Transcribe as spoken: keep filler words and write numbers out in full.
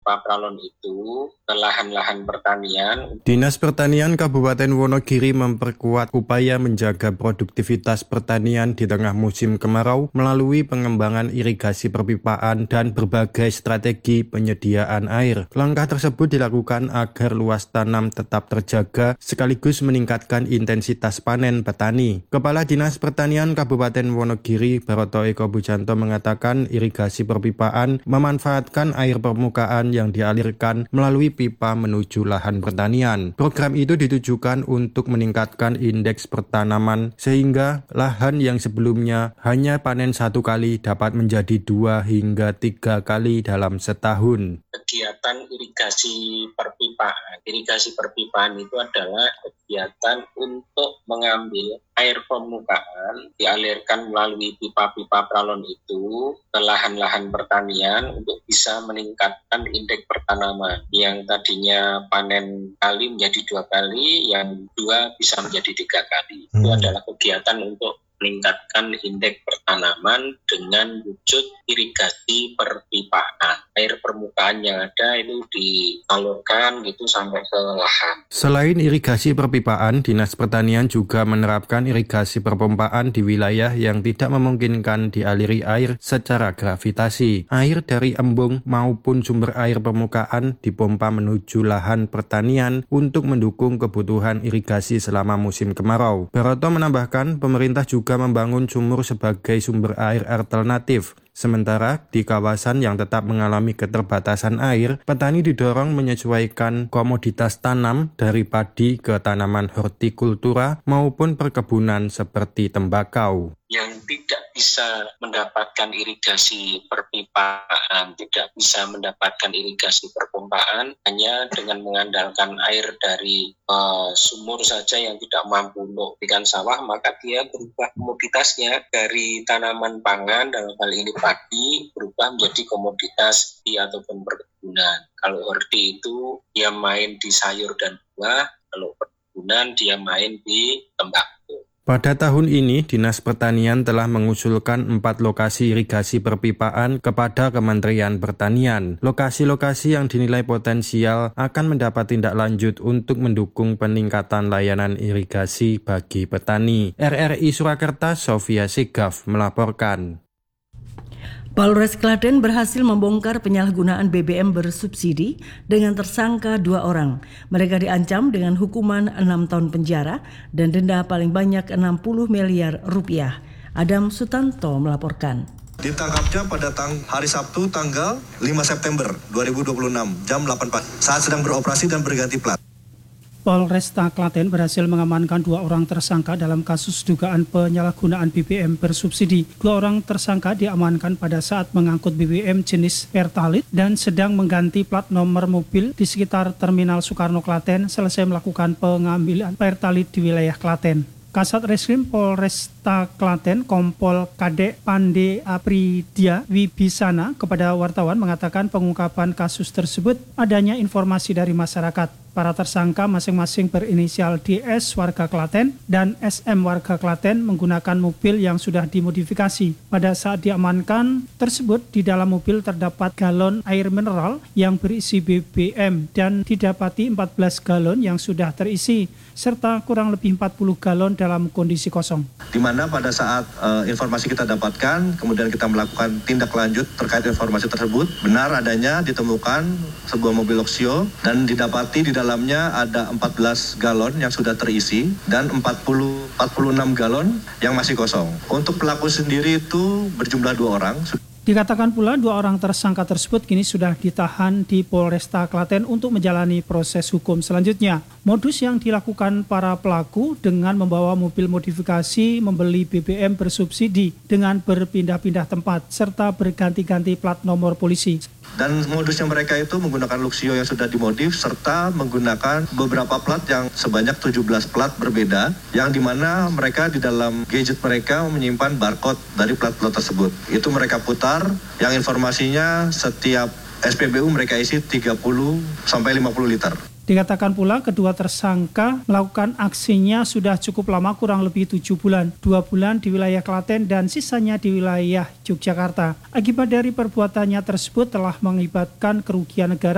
pipa pralon itu ke lahan-lahan pertanian. Dinas Pertanian Kabupaten Wonogiri memperkuat upaya menjaga produktivitas pertanian di tengah musim kemarau melalui pengembangan irigasi perpipaan dan berbagai strategi penyediaan air. Langkah tersebut dilakukan agar luas tanam tetap terjaga sekaligus meningkatkan intensitas panen petani. Kepala Dinas Pertanian Kabupaten Wonogiri, Baroto Eko Bujanto mengatakan irigasi perpipaan memanfaatkan air permukaan yang dialirkan melalui pipa menuju lahan pertanian. Program itu ditujukan untuk meningkatkan indeks pertanaman sehingga lahan yang sebelumnya hanya panen satu kali dapat menjadi dua hingga tiga kali dalam setahun. Kegiatan irigasi perpipaan. Irigasi perpipaan itu adalah kegiatan untuk mengambil air permukaan dialirkan melalui pipa-pipa pralon itu ke lahan-lahan pertanian untuk bisa meningkatkan indeks pertanaman yang tadinya panen kali menjadi dua kali, yang dua bisa menjadi tiga kali. Hmm. Itu adalah kegiatan untuk meningkatkan indeks pertanaman dengan wujud irigasi perpipaan. Air permukaan yang ada itu disalurkan gitu sampai ke lahan. Selain irigasi perpipaan, Dinas Pertanian juga menerapkan irigasi perpompaan di wilayah yang tidak memungkinkan dialiri air secara gravitasi. Air dari embung maupun sumber air permukaan dipompa menuju lahan pertanian untuk mendukung kebutuhan irigasi selama musim kemarau. Baroto menambahkan, pemerintah juga membangun sumur sebagai sumber air alternatif. Sementara di kawasan yang tetap mengalami keterbatasan air, petani didorong menyesuaikan komoditas tanam dari padi ke tanaman hortikultura maupun perkebunan seperti tembakau. Yang tidak bisa mendapatkan irigasi perpipaan, tidak bisa mendapatkan irigasi perpompaan, hanya dengan mengandalkan air dari uh, sumur saja yang tidak mampu untuk ikan sawah, maka dia berubah komoditasnya dari tanaman pangan, dalam hal ini padi, berubah menjadi komoditas di ataupun perkebunan. Kalau horti itu dia main di sayur dan buah, kalau perkebunan dia main di tembakau. Pada tahun ini, Dinas Pertanian telah mengusulkan empat lokasi irigasi perpipaan kepada Kementerian Pertanian. Lokasi-lokasi yang dinilai potensial akan mendapat tindak lanjut untuk mendukung peningkatan layanan irigasi bagi petani. R R I Surakarta, Sofia Sigaf melaporkan. Polres Klaten berhasil membongkar penyalahgunaan B B M bersubsidi dengan tersangka dua orang. Mereka diancam dengan hukuman enam tahun penjara dan denda paling banyak enam puluh miliar rupiah. Adam Sutanto melaporkan. Ditangkapnya pada tang- hari Sabtu tanggal lima September dua ribu dua puluh enam jam delapan pagi saat sedang beroperasi dan berganti plat. Polresta Klaten berhasil mengamankan dua orang tersangka dalam kasus dugaan penyalahgunaan B B M bersubsidi. Dua orang tersangka diamankan pada saat mengangkut B B M jenis Pertalite dan sedang mengganti plat nomor mobil di sekitar Terminal Soekarno Klaten selesai melakukan pengambilan Pertalite di wilayah Klaten. Kasat Reskrim Polresta Klaten Kompol Kadek Pande Apridia Wibisana kepada wartawan mengatakan pengungkapan kasus tersebut adanya informasi dari masyarakat. Para tersangka masing-masing berinisial D S warga Klaten dan S M warga Klaten menggunakan mobil yang sudah dimodifikasi. Pada saat diamankan tersebut di dalam mobil terdapat galon air mineral yang berisi B B M dan didapati empat belas galon yang sudah terisi serta kurang lebih empat puluh galon dalam kondisi kosong. Di mana pada saat uh, informasi kita dapatkan, kemudian kita melakukan tindak lanjut terkait informasi tersebut, benar adanya ditemukan sebuah mobil Luxio dan didapati di dalamnya ada empat belas galon yang sudah terisi dan empat puluh, empat puluh enam galon yang masih kosong. Untuk pelaku sendiri itu berjumlah dua orang. Dikatakan pula dua orang tersangka tersebut kini sudah ditahan di Polresta Klaten untuk menjalani proses hukum selanjutnya. Modus yang dilakukan para pelaku dengan membawa mobil modifikasi membeli B B M bersubsidi dengan berpindah-pindah tempat serta berganti-ganti plat nomor polisi. Dan modusnya mereka itu menggunakan Luxio yang sudah dimodif serta menggunakan beberapa plat yang sebanyak tujuh belas plat berbeda yang dimana mereka di dalam gadget mereka menyimpan barcode dari plat-plat tersebut. Itu mereka putar yang informasinya setiap S P B U mereka isi tiga puluh sampai lima puluh liter. Dikatakan pula kedua tersangka melakukan aksinya sudah cukup lama, kurang lebih tujuh bulan. Dua bulan di wilayah Klaten dan sisanya di wilayah Yogyakarta. Akibat dari perbuatannya tersebut telah mengakibatkan kerugian negara